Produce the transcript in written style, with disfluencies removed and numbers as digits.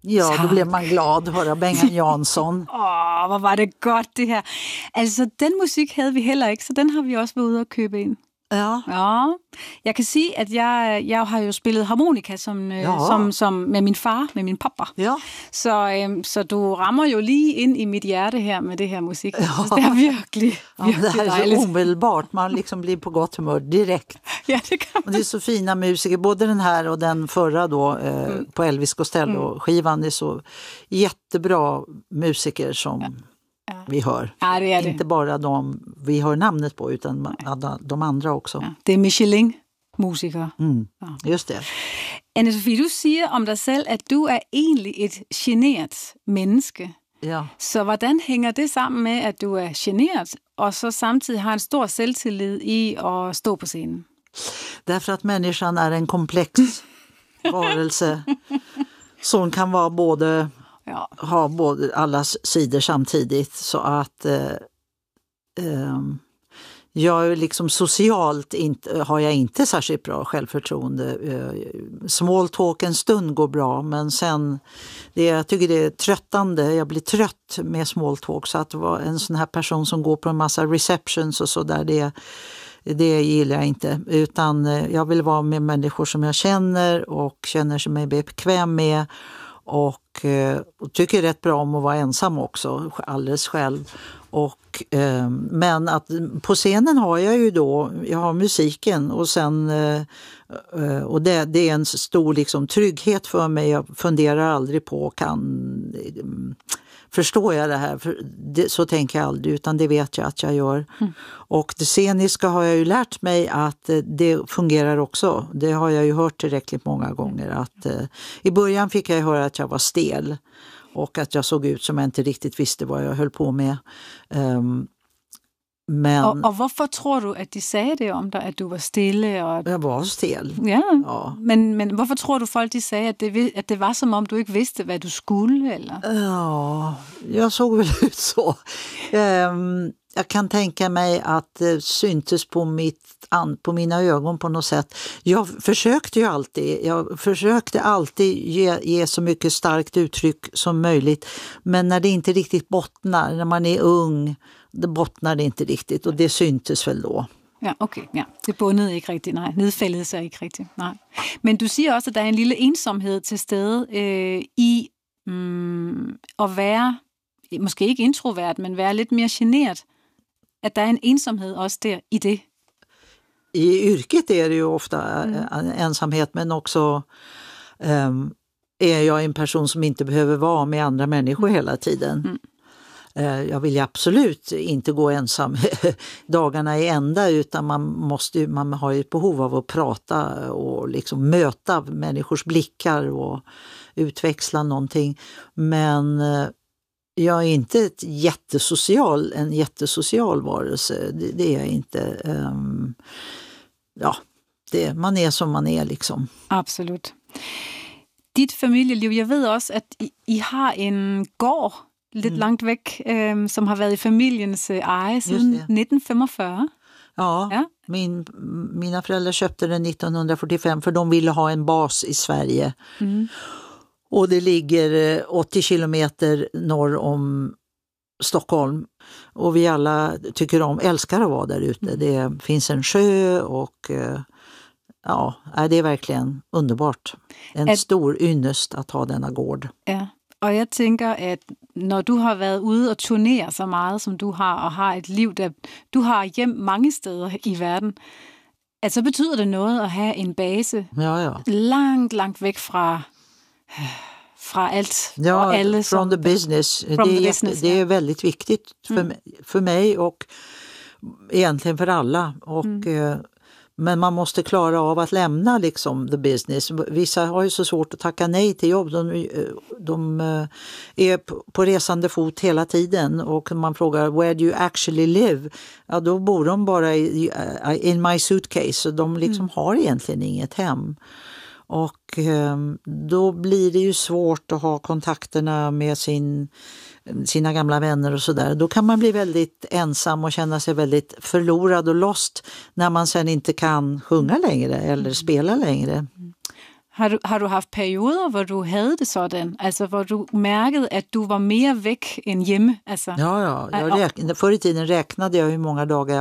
Ja, då blev man glad att höra Bengan Jansson. Hvor var det godt det her. Altså, den musik havde vi heller ikke, så den har vi også været ude og købe ind. Ja. Jeg kan sige, at jeg har jo spillet harmonika som med min far, med min pappa. Ja. Så du rammer jo lige ind i mit hjerte her med det her musik. Ja. Så det er virkelig det här är dejligt. så omedelbart, man liksom blir på gott humör direkt. Ja, det kan man. Och det är så fina musiker, både den här och den förra då, på Elvis Costello-skivan. Det är så jättebra musiker som vi hör. Ja, det är det. Inte bara de vi hör namnet på, utan de andra också. Ja, det är Michelin-musikere. Just det. Anne-Sophie, du siger om dig selv, at du er egentlig et genert menneske. Ja. Så hvordan hænger det sammen med, at du er genert, og så samtidig har en stor selvtillid i at stå på scenen? Därför att människan är en komplex varelse som kan vara ha både alla sidor samtidigt, så att jag är liksom socialt har jag inte särskilt bra självförtroende. Small talk en stund går bra, men sen jag tycker det är tröttande. Jag blir trött med small talk, så att vara en sån här person som går på en massa receptions och så där, det gillar jag inte, utan jag vill vara med människor som jag känner och känner mig bekväm med, och tycker rätt bra om att vara ensam också, alldeles själv. Men att på scenen har jag ju då, jag har musiken, och sen och det är en stor liksom trygghet för mig. Jag funderar aldrig på, förstår jag det här? Så tänker jag aldrig, utan det vet jag att jag gör. Och det sceniska har jag ju lärt mig att det fungerar också. Det har jag ju hört tillräckligt många gånger. Att i början fick jag höra att jag var stel och att jag såg ut som jag inte riktigt visste vad jag höll på med. Men og hvorfor tror du, at de sagde det om dig, at du var stille? Og... Jag var stel. Ja. Men hvorfor tror du, folk de sagde, at det var som om du ikke vidste, hvad du skulle? Eller? Ja, jag såg väl ut så. Jag kan tänka mig att det syntes på mina ögon på något sätt. Jag försökte alltid ge så mycket starkt uttryck som möjligt. Men när det inte riktigt bottnar, när man är ung, det bottnar det inte riktigt, og det syntes vel då. Ja, okay. Ja. Det bundede ikke rigtigt, nej. Nedfældede sig ikke rigtigt, nej. Men du siger også, at der er en lille ensomhed til stede i at være, måske ikke introvert, men være lidt mere genert. At der er en ensomhed også der i det. I yrket är det ju ofta ensamhet, men också är jag en person som inte behöver vara med andra människor hela tiden. Jag vill ju absolut inte gå ensam dagarna i ända, utan man har ju ett behov av att prata och liksom möta människors blickar och utväxla någonting. Men jag är inte en jättesocial varelse, det är jag inte. Man är som man är liksom. Absolut. Dit familieliv, jeg ved også, at I har en gård lidt langt væk, som har været i familiens eje siden 1945. Ja. Mina föräldrar köpte den 1945 för de ville ha en bas i Sverige. Och det ligger 80 kilometer norr om Stockholm. Och vi alla älskar att vara där ute. Det finns en sjö och det är verkligen underbart. En stor ynnest att ha denna gård. Ja. Og jeg tænker, at når du har været ude og turnere så meget, som du har, og har et liv, der du har hjem mange steder i verden, at så betyder det noget at have en base langt, langt væk fra alt og alle. From the business. Det är väldigt viktigt för mig och egentligen för alla. Och men man måste klara av att lämna liksom the business. Vissa har ju så svårt att tacka nej till jobb. De är på resande fot hela tiden, och man frågar where do you actually live? Ja, då bor de bara in my suitcase, och de liksom har egentligen inget hem. Och då blir det ju svårt att ha kontakterna med sina gamla vänner och sådär. Då kan man bli väldigt ensam och känna sig väldigt förlorad och lost när man sen inte kan sjunga längre eller spela längre. Har du haft perioder, hvor du havde det sådan? Altså, hvor du märkte att du var mer väck än hemma? Alltså, Ja. Förr i tiden räknade jag hur många dagar